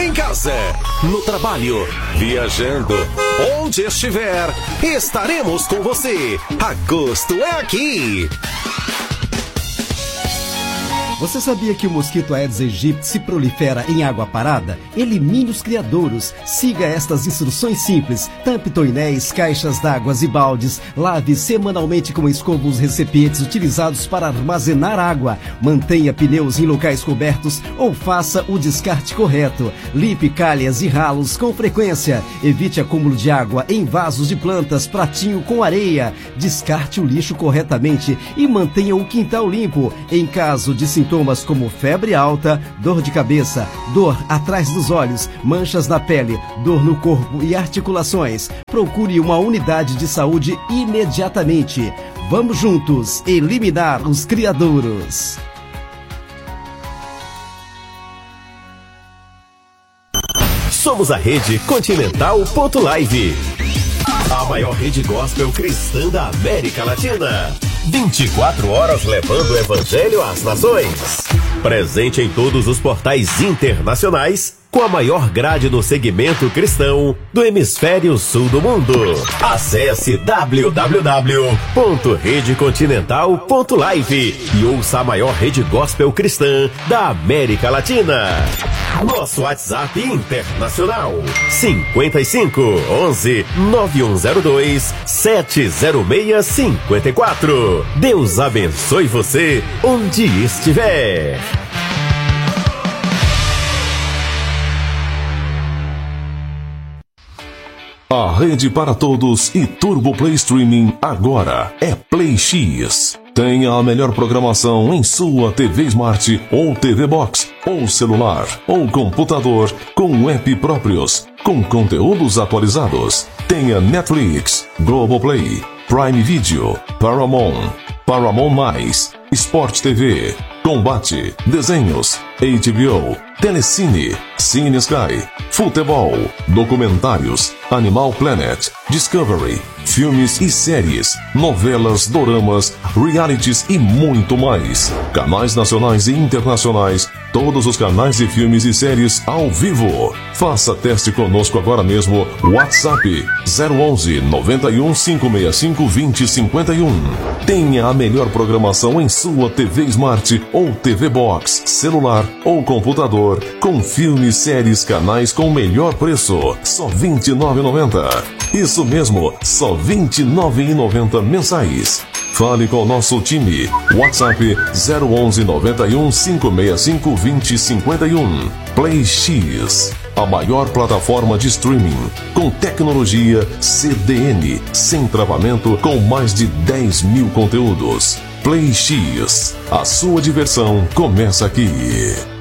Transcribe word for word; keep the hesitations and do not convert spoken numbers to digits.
em casa, no trabalho, viajando, onde estiver, estaremos com você. Agosto é aqui. Você sabia que o mosquito Aedes aegypti se prolifera em água parada? Elimine os criadouros. Siga estas instruções simples. Tampe toinéis, caixas d'água e baldes. Lave semanalmente com escova os recipientes utilizados para armazenar água. Mantenha pneus em locais cobertos ou faça o descarte correto. Limpe calhas e ralos com frequência. Evite acúmulo de água em vasos de plantas, pratinho com areia. Descarte o lixo corretamente e mantenha o quintal limpo. Em caso de sintomas como febre alta, dor de cabeça, dor atrás dos olhos, manchas na pele, dor no corpo e articulações, procure uma unidade de saúde imediatamente. Vamos juntos eliminar os criadouros. Somos a rede Continental.live, a maior rede gospel cristã da América Latina. vinte e quatro horas levando o evangelho às nações. Presente em todos os portais internacionais, com a maior grade no segmento cristão do hemisfério sul do mundo. Acesse w w w ponto rede continental ponto live e ouça a maior rede gospel cristã da América Latina. Nosso WhatsApp internacional cinquenta e cinco, onze, nove um zero dois, sete zero seis cinco quatro. Deus abençoe você onde estiver. A rede para todos e Turbo Play Streaming agora é Play X. Tenha a melhor programação em sua T V Smart ou T V Box, ou celular, ou computador, com app próprios, com conteúdos atualizados. Tenha Netflix, Globoplay, Prime Video, Paramount, Paramount Mais, Sport T V, Combate, Desenhos, H B O, Telecine, Cine Sky, Futebol, Documentários, Animal Planet, Discovery, filmes e séries, novelas, doramas, realities e muito mais. Canais nacionais e internacionais, todos os canais de filmes e séries ao vivo. Faça teste conosco agora mesmo. WhatsApp zero onze, noventa e um, cinco seis cinco, vinte, cinquenta e um. Tenha a melhor programação em sua T V Smart ou T V Box, celular ou computador, com filmes, séries, canais com melhor preço, só vinte e nove reais e noventa centavos. Isso mesmo, só vinte e nove reais e noventa centavos mensais. Fale com o nosso time. WhatsApp zero onze, noventa e um, cinco seis cinco, vinte, cinquenta e um. Play X, a maior plataforma de streaming com tecnologia C D N, sem travamento, com mais de dez mil conteúdos. Play X, a sua diversão começa aqui.